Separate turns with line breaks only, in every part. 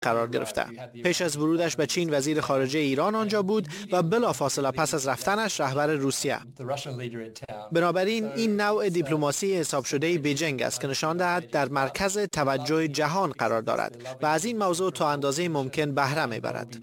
قرار گرفته. پیش از ورودش به چین وزیر خارجه ایران آنجا بود و بلافاصله پس از رفتنش رهبر روسیه. بنابراین این نوع دیپلماسی حساب شده بیجینگ است که نشان دهد در مرکز توجه جهان قرار دارد و از این موضوع تا اندازه ممکن بهره میبرد.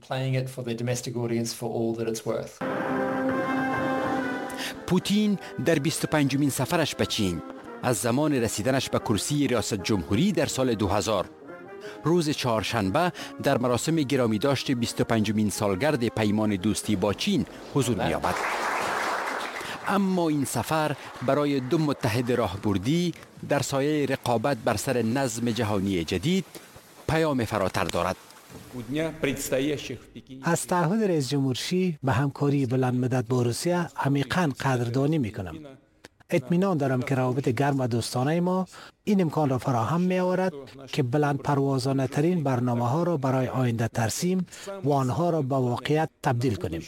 پوتین در 25مین سفرش به چین از زمان رسیدنش به کرسی ریاست جمهوری در سال 2000 روز چهارشنبه در مراسم گرامی داشت 25مین سالگرد پیمان دوستی با چین حضور می‌یابد. اما این سفر برای دو متحد راهبردی در سایه رقابت بر سر نظم جهانی جدید پیام فراتر دارد.
از تعهد رئیس جمهور شی به همکاری بلند مدت با روسیه عمیقاً قدردانی می‌کنم. اطمینان دارم که روابط گرم و دوستانه ما این امکان را فراهم می آورد که بلند پروازانه ترین برنامه ها را برای آینده ترسیم و آنها را به واقعیت تبدیل کنیم.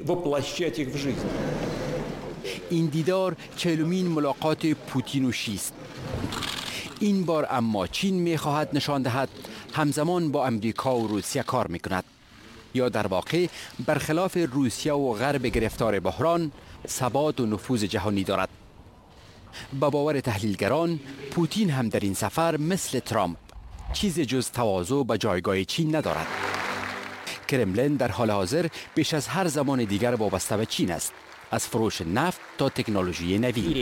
این دیدار 40مین ملاقات پوتین و شی است. این بار اما چین می خواهد نشان دهد همزمان با امریکا و روسیه کار می کند، یا در واقع برخلاف روسیه و غرب گرفتار بحران ثبات و نفوذ جهانی دارد. با باور تحلیلگران پوتین هم در این سفر مثل ترامپ چیز جز تواضع به جایگاه چین ندارد. کرملین در حال حاضر بیش از هر زمان دیگر وابسته به چین است، از فروش نفت تا تکنولوژی نوین.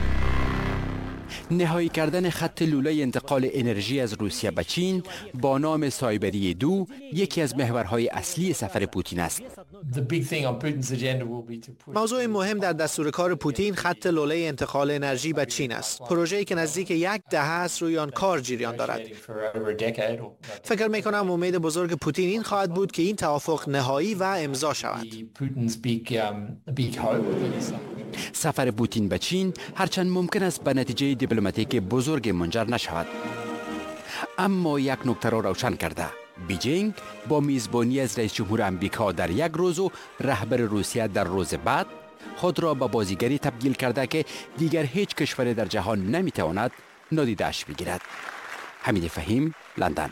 نهایی کردن خط لوله انتقال انرژی از روسیه به چین با نام سایبری 2 یکی از محورهای اصلی سفر پوتین است.
موضوع مهم در دستور کار پوتین خط لوله انتقال انرژی به چین است. پروژه‌ای که نزدیک 10 دهه است روی آن کار جریان دارد. فکر می‌کنم امید بزرگ پوتین این خواهد بود که این توافق نهایی و امضا شود.
سفر پوتین به چین هرچند ممکن است به نتیجه دیپلماتیک بزرگ منجر نشود، اما یک نکته را روشن کرده: بیجینگ با میزبانی از رئیس جمهور امریکا در یک روز و رهبر روسیه در روز بعد خود را به بازیگری تبدیل کرده که دیگر هیچ کشور در جهان نمیتواند نادیده‌اش بگیرد. حمید فهیم، لندن.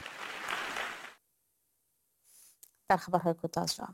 در خبرهای کوتاه جان.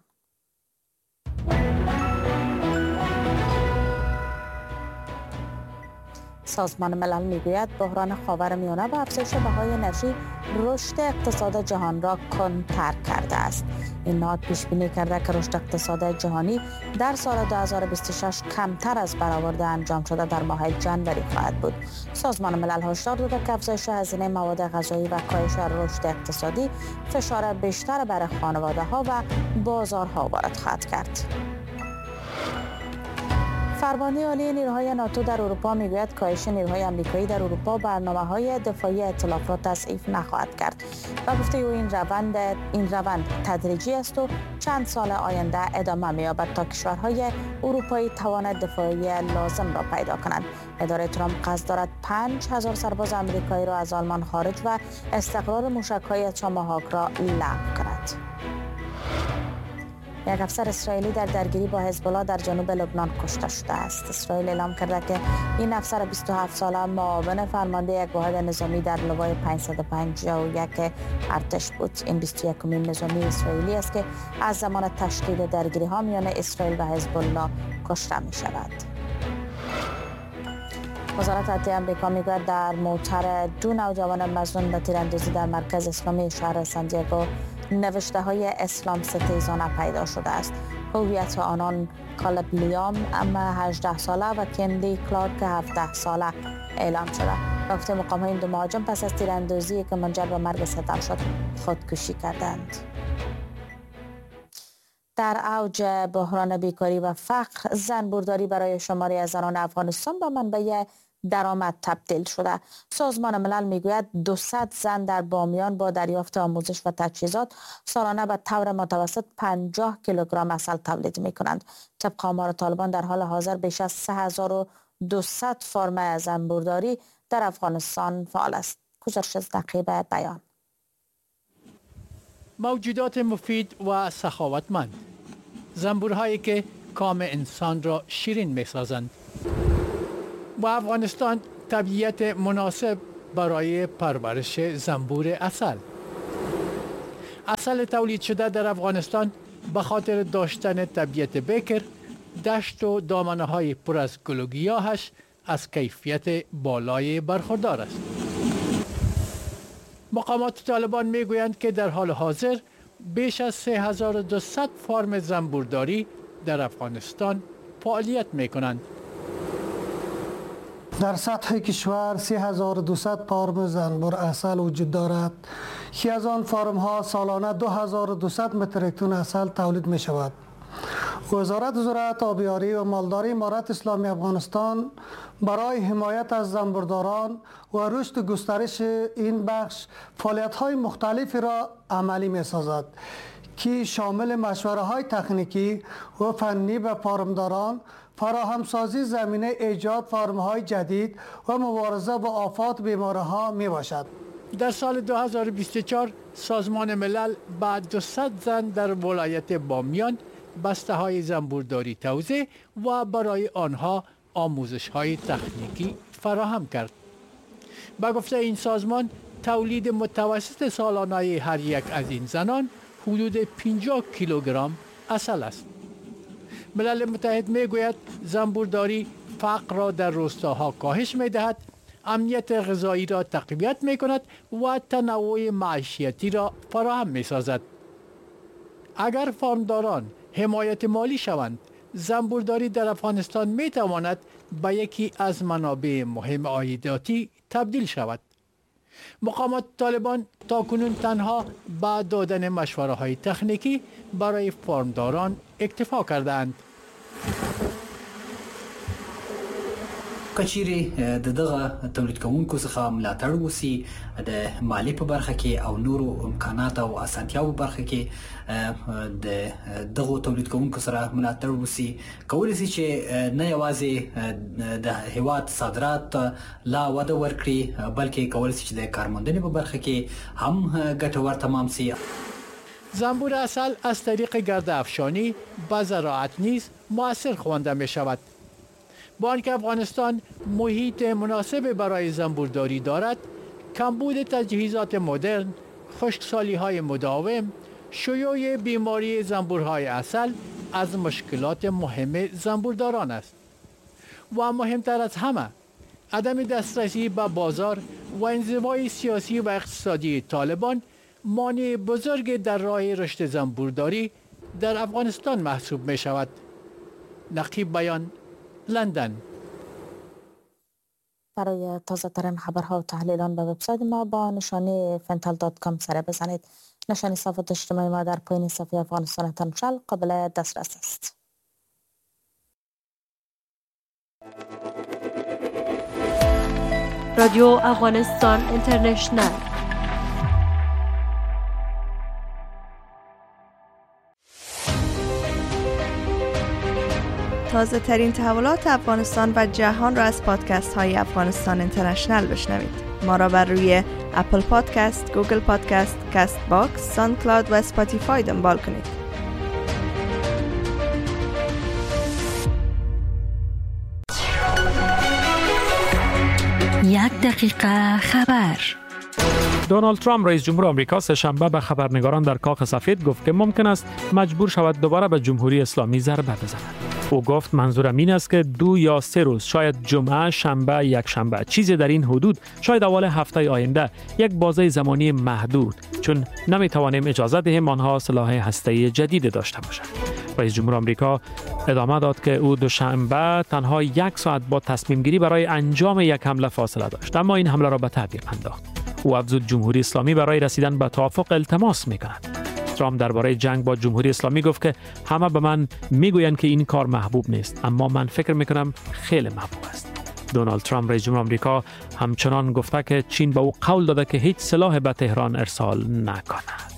سازمان ملل میگوید بحران خاورمیانه و افزایش بهای انرژی رشد اقتصاد جهان را کنتر کرده است. این نهاد پیش بینی کرده که رشد اقتصاد جهانی در سال 2026 کمتر از برآورد انجام شده در ماه جنوری خواهد بود. سازمان ملل هشدار داده که افزایش هزینه مواد غذایی و کاهش رشد اقتصادی فشار بیشتر بر خانواده‌ها و بازارها وارد خواهد کرد. فرمانده عالی نیروهای ناتو در اروپا میگوید کاهش نیروهای آمریکایی در اروپا برنامه‌های دفاعی ائتلاف را تضعیف نخواهد کرد و گفته او این روند تدریجی است و چند سال آینده ادامه می‌یابد تا کشورهای اروپایی توان دفاعی لازم را پیدا کنند. اداره ترامپ قصد دارد 5000 سرباز آمریکایی را از آلمان خارج و استقرار موشک‌های توماهاک را لغو کند. یک افسر اسرائیلی در درگیری با حزب الله در جنوب لبنان کشته شده است. اسرائیل اعلام کرده که این افسر 27 ساله معاون فرمانده یک واحد نظامی در لوای 551 ارتش بود. این 21مین نظامی اسرائیلی است که از زمان تشدید درگیری ها میان اسرائیل و حزب الله کشته می شود. وزارت عدلیه آمریکا میگوید در موتر دو نوجوان مظنون به تیراندازی در مرکز اسلامی شهر سانتیاگو نوشته های اسلام ستیزانه پیدا شده است. هویت آنان کالب لیام 18 ساله و کندی کلارک 17 ساله اعلام شده. گفته مقام های این دو مهاجم پس از تیراندازی که منجر به مرگ ستم شد خودکشی کردند. در اوج بحران بیکاری و فقر، زنبورداری برای شماری از زنان افغانستان به منبع درآمد تبدیل شده. سازمان ملل میگوید 200 زن در بامیان با دریافت آموزش و تجهیزات سالانه به طور متوسط 50 کیلوگرم عسل تولید می کنند. طبق آمار طالبان در حال حاضر بیش از 3200 فرم زنبورداری در افغانستان فعال است. گزارش از نقیب بیان.
موجودات مفید و سخاوتمند، زنبورهایی که کام انسان را شیرین می سازند. و افغانستان طبیعت مناسب برای پرورش زنبور عسل. عسل تولید شده در افغانستان به خاطر داشتن طبیعت بکر، دشت و دامنه های پر از گل و گیاهش از کیفیت بالای برخوردار است. مقامات طالبان میگویند که در حال حاضر بیش از 3200 فارم زنبورداری در افغانستان فعالیت میکنند.
در سطح کشور 3200 فارم زنبور عسل وجود دارد که از آن فارم ها سالانه 2200 متریک تن عسل تولید می شود. وزارت زراعت، آبیاری و مالداری امارت اسلامی افغانستان برای حمایت از زنبورداران و رشد و گسترش این بخش فعالیت‌های مختلفی را عملی می‌سازد که شامل مشوره‌های تکنیکی و فنی به فارمداران، فراهمسازی زمینه ایجاد فارم‌های جدید و مبارزه با آفات بیماری‌ها میباشد.
در سال 2024 سازمان ملل با 200 زن در ولایت بامیان بسته‌های زنبورداری توزیع و برای آنها آموزش‌های تکنیکی فراهم کرد. با گفته این سازمان تولید متوسط سالانه هر یک از این زنان حدود 50 کیلوگرم عسل است. ملل متحد میگوید زنبورداری فقر را در روستاها کاهش می‌دهد، امنیت غذایی را تقویت می‌کند و تنوع معیشتی را فراهم می‌سازد. اگر فارمداران حمایت مالی شوند، زنبورداری در افغانستان می‌تواند به یکی از منابع مهم عایداتی تبدیل شود. مقامات طالبان تاکنون تنها با دادن مشوره‌های تکنیکی برای فارمداران اکتفا کردند.
کچيري دغه تولید کوونکو څخه ملاتړ وسی د مالی په برخه کې او نورو امکانات او اسانتیاو په برخه کې د دغه تولید کوونکو سره ملاتړ وسی کولای شي چې نه یوازې د هیواد صادرات لا وده ورکړي بلکې کولای شي چې د کارموندنې په برخه کې هم ګټور تمام شي.
زنبور عسل از طریق گرد افشانی به زراعت نیز مؤثر خوانده می شود. با آنکه افغانستان محیط مناسب برای زنبورداری دارد، کمبود تجهیزات مدرن، خشکسالی‌های مداوم، شیوع بیماری زنبورهای عسل از مشکلات مهم زنبورداران است. و مهمتر از همه، عدم دسترسی به بازار و انزوای سیاسی و اقتصادی طالبان مانع بزرگ در راه رشد زنبورداری در افغانستان محسوب می شود. نقیب بیان، لندن.
برای تازه ترین خبرها و تحلیلان به وبسایت ما با نشانی fental.com سر بزنید. نشانی صفحات اجتماعی ما در پایین صفحه افغانستان اینترنشنال قابل دسترس است.
رادیو افغانستان اینترنشنال.
تازه ترین تحولات افغانستان و جهان را از پادکست های افغانستان اینترنشنال بشنوید. ما را بر روی اپل پادکست، گوگل پادکست، کست باکس، ساوند کلاود و اسپاتیفای دنبال کنید.
یک دقیقه خبر.
دونالد ترامپ رئیس جمهور آمریکا سه‌شنبه به خبرنگاران در کاخ سفید گفت که ممکن است مجبور شود دوباره به جمهوری اسلامی ضربه بزند. او گفت منظورم این است که 2 یا 3 روز، شاید جمعه، شنبه، یک شنبه، چیزی در این حدود، شاید اول هفته آینده، یک بازه زمانی محدود، چون نمیتوانیم اجازه دهیم آنها سلاح هسته‌ای جدید داشته باشند. رئیس جمهور آمریکا ادامه داد که او دوشنبه تنها 1 ساعت با تصمیم گیری برای انجام یک حمله فاصله داشت، اما این حمله را به تعویق انداخت. او افزود جمهوری اسلامی برای رسیدن به توافق التماس می‌کند. ترامپ درباره جنگ با جمهوری اسلامی گفت که همه به من میگویند که این کار محبوب نیست، اما من فکر میکنم خیلی محبوب است. دونالد ترامپ رئیس جمهور آمریکا همچنان گفته که چین به او قول داده که هیچ سلاح به تهران ارسال نکند.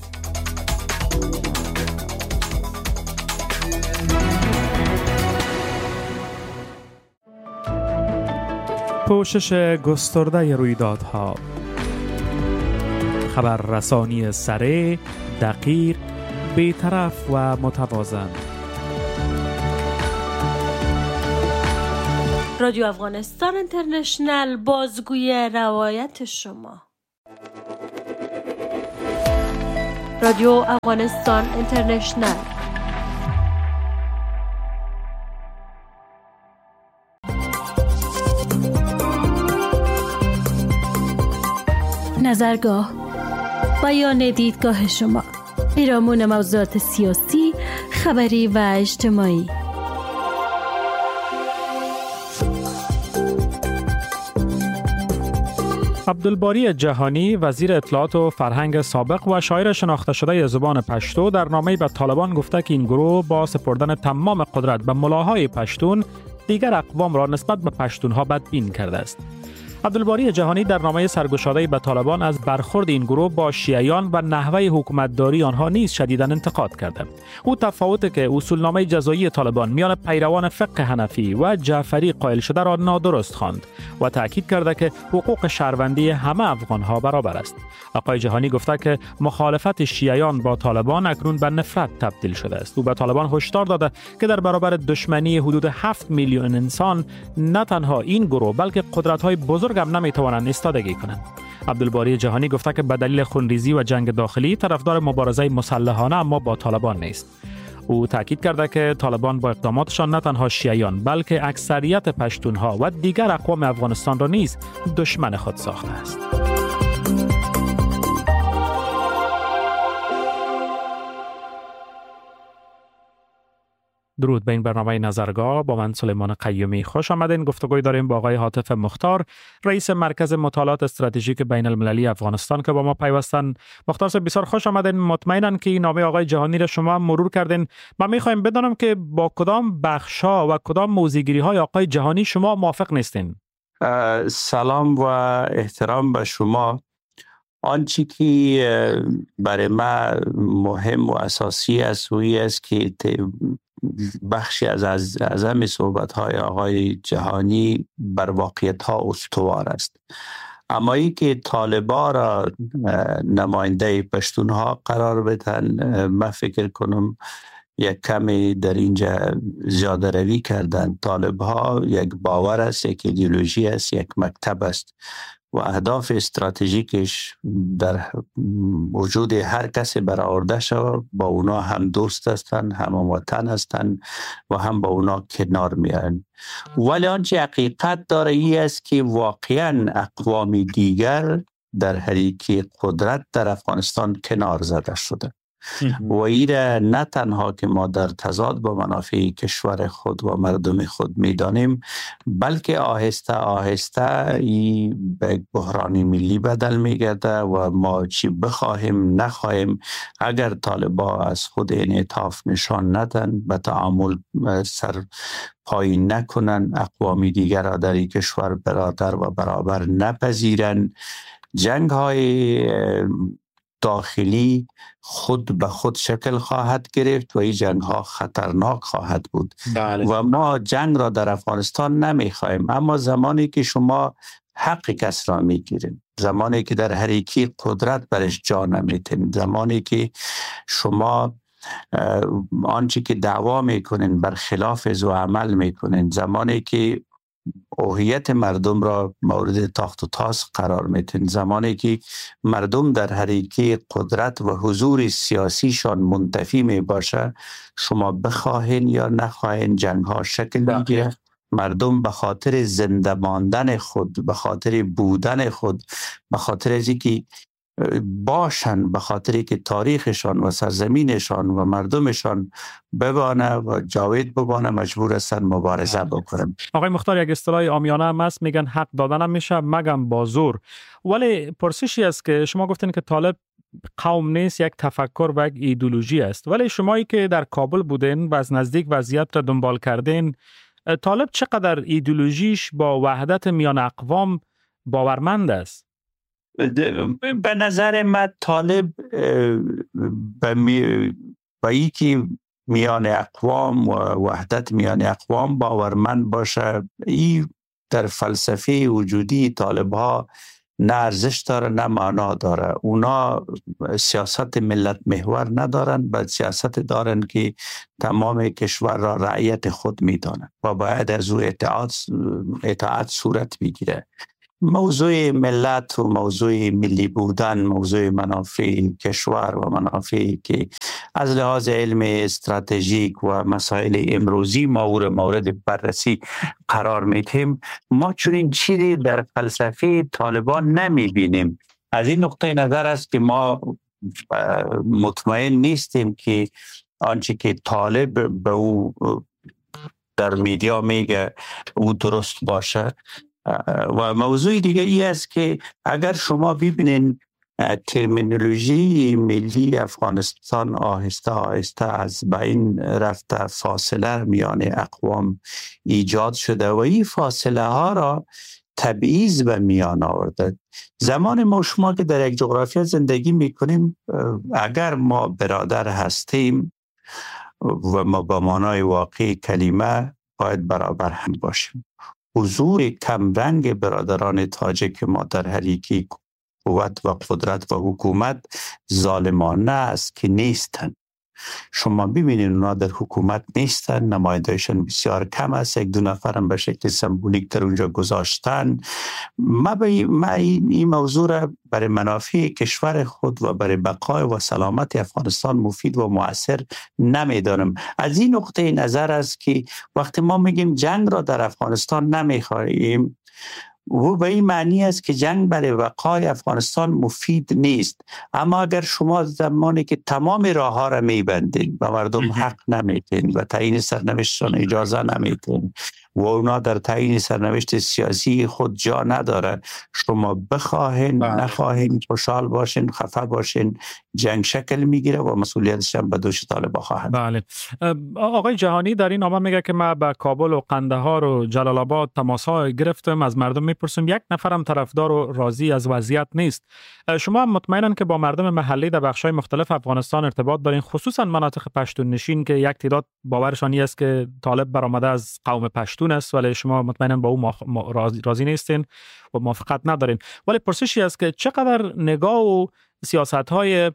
پوشش گسترده رویدادها، خبررسانی سریع، دقیق، بی‌طرف و متوازن.
رادیو افغانستان اینترنشنال، بازگوی روایت شما. رادیو افغانستان اینترنشنل.
نظرگاه، بیان دیدگاه شما، پیرامون موضوعات سیاسی، خبری و اجتماعی.
عبدالباری جهانی، وزیر اطلاعات و فرهنگ سابق و شاعر شناخته شده زبان پشتو، در نامه‌ای به طالبان گفته که این گروه با سپردن تمام قدرت به ملاهای پشتون دیگر اقوام را نسبت به پشتونها بدبین کرده است. عبدالباری جهانی در نامه سرگشاده‌ای به طالبان از برخورد این گروه با شیعیان و نحوه حکومتداری آنها نیز شدیداً انتقاد کرده. او تفاوتی که اصولنامه جزایی طالبان میان پیروان فقه حنفی و جعفری قائل شده را نادرست خواند و تاکید کرده که حقوق شهروندی همه افغانها برابر است. آقای جهانی گفته که مخالفت شیعیان با طالبان اکنون به نفرت تبدیل شده است. او به طالبان هشدار داده که در برابر دشمنی حدود 7 میلیون انسان نه تنها این گروه بلکه قدرت‌های بزرگ هم نمیتوانند ایستادگی کنند. عبدالباری جهانی گفته که به دلیل خونریزی و جنگ داخلی طرفدار مبارزه مسلحانه اما با طالبان نیست. او تاکید کرده که طالبان با اقداماتشان نه تنها شیعیان بلکه اکثریت پشتونها و دیگر اقوام افغانستان را نیز دشمن خود ساخته است. درود به این برنامه نظرگاه. با من سلیمان قیومی خوش آمدین. گفتگوی داریم با آقای عاطف مختار، رئیس مرکز مطالعات استراتژیک بین المللی افغانستان که با ما پیوستن. مختار صاحب بسیار خوش آمدین. مطمئنم که این نامه آقای جهانی را شما مرور کردین. ما می‌خوایم بدانم که با کدام بخش‌ها و کدام موضوع‌گیری‌های آقای جهانی شما موافق نیستین.
سلام و احترام به شما. آنچه که برای ما مهم و اساسی است وی است که بخشی از همه صحبت‌های آقای جهانی بر واقعیت‌ها استوار است. اما ای که طالبان را نماینده پشتونها قرار بدن، من فکر کنم یک کمی در اینجا زیاده روی کردن. طالب‌ها یک باور است، یک ایدئولوژی است، یک مکتب است و اهداف استراتژیکش در وجود هر کسی برآورده شود. با اونا هم دوست هستند، هم وطن هستند و هم با اونا کنار میان. ولی آنچه حقیقت داره ای است که واقعا اقوام دیگر در حریکی قدرت در افغانستان کنار زده شده و ایره نه تنها که ما در تضاد با منافع کشور خود و مردم خود میدانیم، بلکه آهسته آهسته ای به بحران ملی بدل میگرده و ما چی بخواهیم نخواهیم اگر طالبان از خود انعطاف نشان ندن، به تعامل سر پایین نکنن، اقوام دیگر را در این کشور برادر و برابر نپذیرن، جنگ های داخلی خود به خود شکل خواهد گرفت و این جنگ ها خطرناک خواهد بود. بله. و ما جنگ را در افغانستان نمیخوایم، اما زمانی که شما حق کس را میگیرین، زمانی که در حریکی قدرت برش جا نمیتین، زمانی که شما آنچه که دعوا میکنین بر خلاف و عمل میکنین، زمانی که هویت مردم را مورد تاخت و تاس قرار میتین، زمانی که مردم در حریکی قدرت و حضور سیاسیشان منتفی می باشه، شما بخواهین یا نخواهین جنگ ها شکل میگیره. مردم به خاطر زنده ماندن خود، به خاطر بودن خود، به خاطر از اینکه باشن، به خاطری که تاریخشان و سرزمینشان و مردمشان ببانه و جاوید ببانه، مجبور هستن مبارزه بکنن.
آقای مختار، یک اصطلاح عامیانه هم هست، میگن حق دادن هم میشه مگم با زور. ولی پرسشی است که شما گفتین که طالب قوم نیست، یک تفکر و یک ایدئولوژی است، ولی شمایی که در کابل بودین و از نزدیک وضعیت را دنبال کردین، طالب چقدر ایدئولوژیش با وحدت میان اقوام باورمند است؟
به نظر من طالب با یکی میان اقوام و وحدت میان اقوام باورمند باشه، این در فلسفه وجودی طالب ها نه ارزش داره نه معنا داره. اونا سیاست ملت محور ندارن، بلکه سیاست دارن که تمام کشور را رعیت خود میدانن و باید از او اطاعت صورت بگیره. موضوع ملت و موضوع ملی بودن، موضوع منافع کشور و منافعی که از لحاظ علم استراتژیک و مسائل امروزی ما او را مورد بررسی قرار میدیم. ما چنین چیزی در فلسفه طالبان نمی بینیم. از این نقطه نظر است که ما مطمئن نیستیم که آنچه که طالب به او در میدیا میگه او درست باشه. و موضوع دیگه ای است که اگر شما ببینین ترمینولوژی ملی افغانستان آهسته آهسته از بین رفته، فاصله میان اقوام ایجاد شده و این فاصله ها را تبعیض به میان آورده. زمان ما شما که در یک جغرافیا زندگی میکنیم، اگر ما برادر هستیم و ما با معنای واقعی کلمه باید برابر هم باشیم. حضور کمرنگ برادران تاجک ما در حریکی قوت و قدرت و حکومت ظالمانه است که نیستن. شما ببینید اونا در حکومت نیستن، نمایندهشون بسیار کم است، یک دو نفرم به شکل سمبولیک در اونجا گذاشتن. ما این موضوع را برای منافع کشور خود و برای بقای و سلامت افغانستان مفید و مؤثر نمیدانم. از این نقطه نظر است که وقتی ما میگیم جنگ را در افغانستان نمیخواهیم، و به این معنی است که جنگ برای بقای افغانستان مفید نیست. اما اگر شما زمانی که تمام راه ها را میبندین و مردم حق نمیتین و تعیین سرنوشتشان اجازه نمیتین و اونا در تعیین سرنوشت سیاسی خود جا نداره، شما بخواهین نخواهین، خوشحال باشین خفه باشین، جنگ شکل میگیره و مسئولیتش هم به دوش طالبان خواهد.
بله. آقای جهانی در این نامه میگه که ما به کابل و قندهار و جلال آباد تماس‌ها گرفتم، از مردم میپرسیم، یک نفرم طرفدار و راضی از وضعیت نیست. شما هم مطمئنن که با مردم محلی در بخش‌های مختلف افغانستان ارتباط دارین، خصوصا مناطق پشتون نشین که یک تعداد باورشان است که طالب برآمده از قوم پشتون است، ولی شما مطمئناً با او راضی نیستین و موافقت ندارین. ولی پرسشی است که چقدر نگاه و سیاست‌های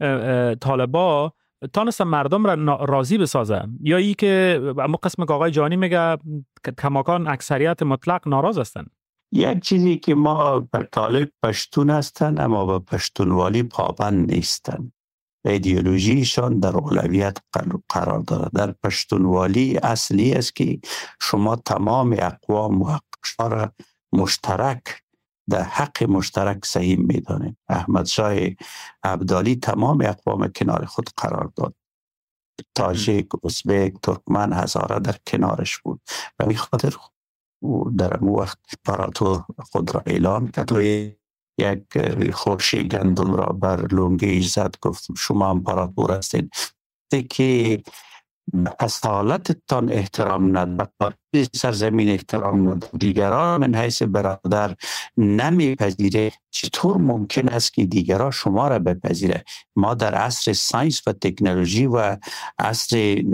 طالبا تانستن مردم را راضی بسازه، یا ای که اما قسم که آقای جانی میگه کماکان اکثریت مطلق ناراض هستن؟
یک چیزی که ما بر طالب پشتون هستن اما به پشتونوالی پابند نیستن. ایدئولوژیشان در اولویت قرار دارد. در پشتونوالی اصلی است که شما تمام اقوام و حقشان را مشترک در حق مشترک صحیح میدانید. احمد شاه ابدالی تمام اقوام کنار خود قرار داد. تاجیک، ازبک، ترکمن، هزاره در کنارش بود. و به خاطر در اون وقت امپراتور خود را اعلام کرد و یک خورشی گندم را بر لنگیش زد، گفت شما امپراتور هستید. که اصالتتان احترام ند، سرزمین احترام ند، دیگران من حیث برادر نمیپذیره، چطور ممکن است که دیگران شما را بپذیره؟ ما در عصر ساینس و تکنولوژی و عصر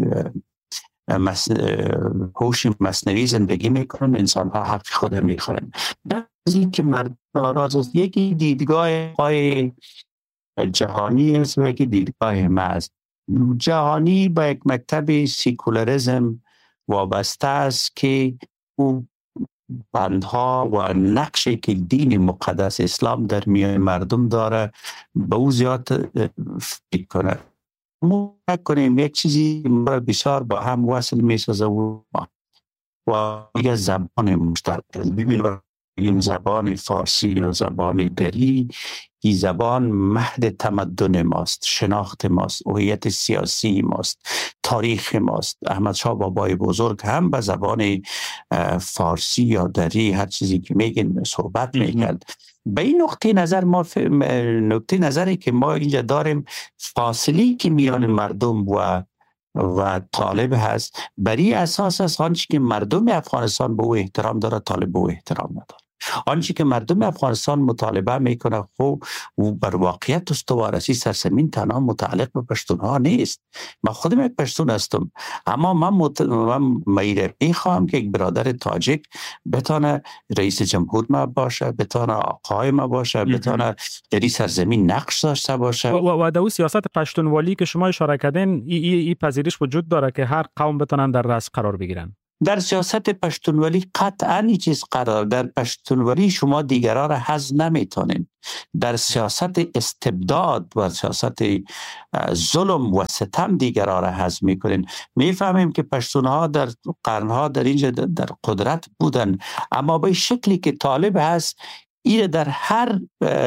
هوش مصنوعی زندگی میکنن، انسان ها حق خود میخورن. در این که مرد ناراض است، یکی دیدگاه های جهانی است و یکی دیدگاه ما است. جهانی با یک مکتب سیکولاریسم وابسته است که او بندها و نقشی که دین مقدس اسلام در میان مردم داره به او زیاد فکر کنه. ما کنیم یک چیزی بسیار با هم وصل میسازه و یک زبان مشترک. ببینید این زبان فارسی یا زبان دری، این زبان مهد تمدن ماست، شناخت ماست، هویت سیاسی ماست، تاریخ ماست. احمد شاه بابای بزرگ هم به زبان فارسی یا دری هر چیزی که میگن صحبت میکرد. به این نقطه نظر نقطه نظری که ما اینجا داریم، فاصلی که میان مردم و طالب هست، بری اساس است آنچه که مردم افغانستان به او احترام داره طالب به او احترام نداره. آنچه که مردم افغانستان مطالبه میکنه خب و بر واقعیت استوار است. سرزمین تنها متعلق به پشتون ها نیست. من خودم یک پشتون هستم، اما من میخوام که یک برادر تاجیک بتانه رئیس جمهور ما باشه، بتانه آقای ما باشه، بتانه در این سرزمین نقش داشته باشه.
و در سیاست پشتونوالی که شما اشاره کردین، این پذیرش وجود داره که هر قوم بتونن در رأس قرار بگیرن.
در سیاست پشتونولی قطعاً این چیز قرار. در پشتونولی شما دیگران را حذف نمیتونین. در سیاست استبداد و سیاست ظلم و ستم دیگران را حذف میکنین. میفهمیم که پشتونها در قرنها در اینجا در قدرت بودن، اما به شکلی که طالب هست این در هر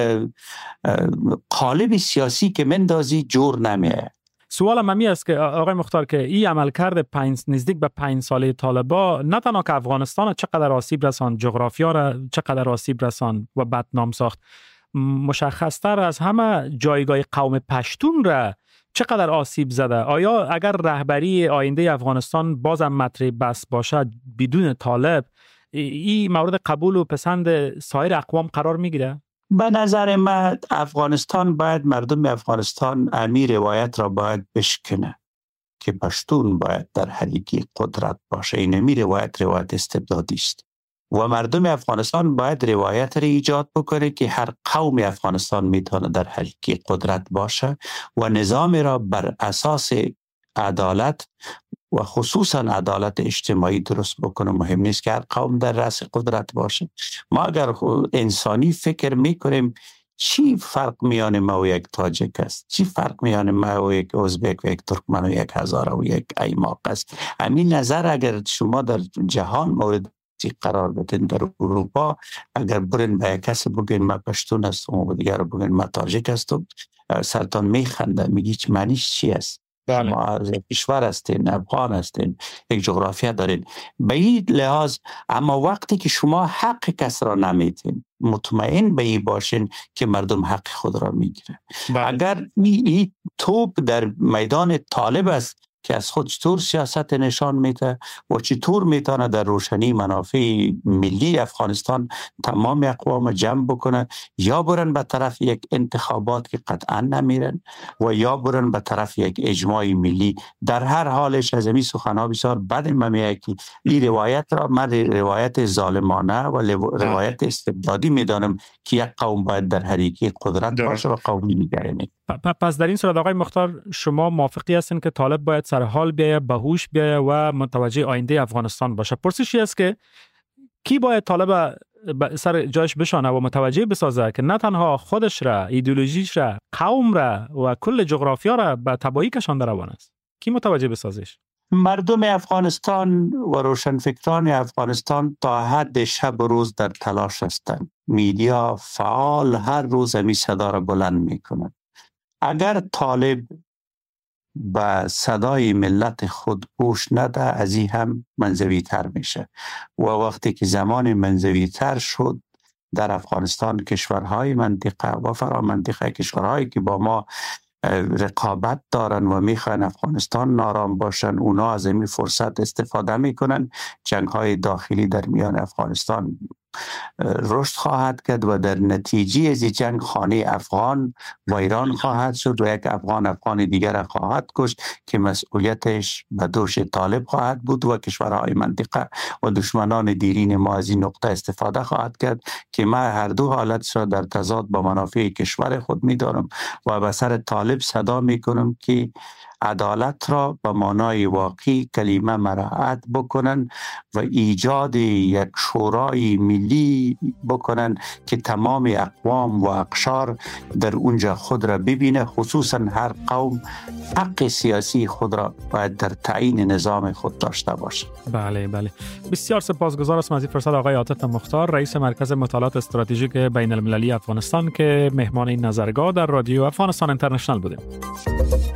قالب سیاسی که مندازی جور نمیه.
سوالم همی است که آقای مختار که این عملکرد نزدیک به 5 ساله طالبا نه تنها که افغانستان چقدر آسیب رساند، جغرافیا را چقدر آسیب رساند و بدنام ساخت، مشخصتر از همه جایگاه قوم پشتون را چقدر آسیب زده. آیا اگر رهبری آینده افغانستان بازم مطرح بس باشد بدون طالب، این مورد قبول و پسند سایر اقوام قرار میگیره؟
به نظر من افغانستان باید، مردم افغانستان امی روایت را باید بشکنه که پشتون باید در حریکی قدرت باشه. این امی روایت استبدادی است و مردم افغانستان باید روایت را ایجاد بکنه که هر قوم افغانستان میتونه در حریکی قدرت باشه و نظام را بر اساس عدالت و خصوصا عدالت اجتماعی درست بکنه. مهم نیست که هر قوم در رأس قدرت باشه. ما اگر انسانی فکر میکنیم چی فرق میان ما و یک تاجک است، چی فرق میان ما و یک ازبک و یک ترکمن و یک هزاره و یک ایماق است. همین نظر اگر شما در جهان مورد قرار بدین، در اروپا اگر برین به یک کسی بگین من پشتون هستم و دیگر رو بگین من تاجک هستم، سرتان میخنده، میگی چه معنیش چی است؟ ما از یک کشور هستین، افغان هستین، یک جغرافیا دارین. به این لحاظ اما وقتی که شما حق کس را نمیتین، مطمئن به این باشین که مردم حق خود را میگیره. اگر این توپ در میدان طالب است که از خود چطور سیاست نشان میده و چطور میتونه در روشنی منافع ملی افغانستان تمام اقوام جمع بکنه، یا برن به طرف یک انتخابات که قطعا نمیرن و یا برن به طرف یک اجماع ملی. در هر حالش از این سخنها بسیار بد میگه که این روایت را من روایت ظالمانه و روایت استبدادی میدانم که یک قوم باید در حریکی قدرت باشه و قومی دیگری نه.
پس در این صورت آقای مختار شما موافقی هستین که طالب باید سر حال بیایه، به هوش بیایه و متوجه آینده افغانستان باشه؟ پرسشی است که کی باید طالب سر جایش بشانه و متوجه بسازه که نه تنها خودش را، ایدئولوژیش را، قوم را و کل جغرافیا را به تباهی کشانده روان است؟ کی متوجه بسازش؟
مردم افغانستان و روشنفکران افغانستان تا حد شب و روز در تلاش هستند. میدیا فعال هر روز همی صدا را بلند میکنند. اگر طالب به صدای ملت خود گوش نده، از این هم منزوی تر میشه و وقتی که زمان منزوی تر شد در افغانستان کشورهای منطقه و فرامنطقه، کشورهایی که با ما رقابت دارن و میخوان افغانستان نارام باشن، اونا از این فرصت استفاده میکنن. جنگ‌های داخلی در میان افغانستان رشد خواهد کرد و در نتیجه از جنگ خانه افغان ویران خواهد شد و یک افغان دیگر خواهد کشت که مسئولیتش به دوش طالب خواهد بود و کشورهای منطقه و دشمنان دیرین ما از این نقطه استفاده خواهد کرد که ما هر دو حالت را در تضاد با منافع کشور خود می‌دارم و به سر طالب صدا میکنم که عدالت را به معنای واقعی کلمه مراعات بکنن و ایجاد یک شورای ملی بکنن که تمام اقوام و اقشار در اونجا خود را ببینه. خصوصا هر قوم حق سیاسی خود را باید در تعیین نظام خود داشته باشه.
بله. بسیار سپاسگزار هستم از این فرصت آقای عاطف مختار، رئیس مرکز مطالعات استراتژیک بین المللی افغانستان که مهمان این نظرگاه در رادیو افغانستان اینترنشنال بودیم.